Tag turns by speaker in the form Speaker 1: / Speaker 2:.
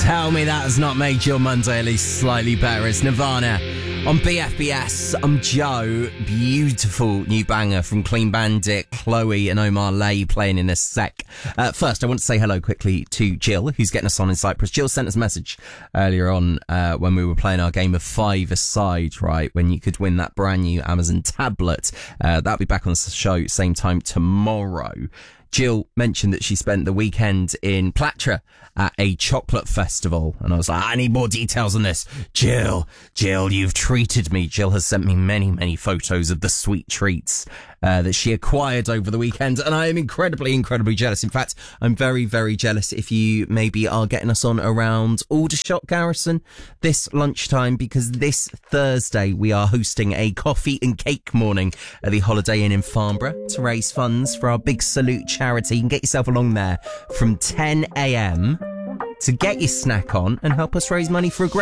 Speaker 1: Tell me that has not made your Monday at least slightly better. It's Nirvana on BFBS. I'm Joe. Beautiful new banger from Clean Bandit, Chloe and Omar Lay playing in a sec. First, I want to say hello quickly to Jill, who's getting us on in Cyprus. Jill sent us a message earlier on when we were playing our game of 5-a-side, right, when you could win that brand new Amazon tablet. That'll be back on the show same time tomorrow. Jill mentioned that she spent the weekend in Platra at a chocolate festival. And I was like, I need more details on this. Jill, you've treated me. Jill has sent me many, many photos of the sweet treats that she acquired over the weekend. And I am incredibly, incredibly jealous. In fact, I'm very, very jealous if you maybe are getting us on around Aldershot Garrison this lunchtime, because this Thursday we are hosting a coffee and cake morning at the Holiday Inn in Farnborough to raise funds for our Big Salute charity. You can get yourself along there from 10 a.m. to get your snack on and help us raise money for a great